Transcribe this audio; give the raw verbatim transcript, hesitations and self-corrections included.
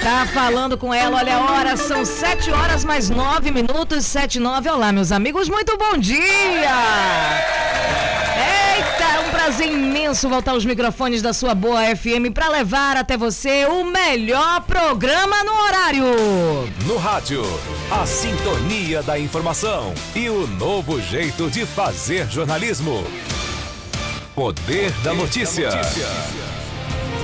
Tá falando com ela, olha a hora, são sete horas mais nove minutos, sete e nove. Olá, meus amigos, muito bom dia! Eita, é um prazer imenso voltar aos microfones da sua boa F M para levar até você o melhor programa no horário. No rádio, a sintonia da informação e o novo jeito de fazer jornalismo. Poder da notícia.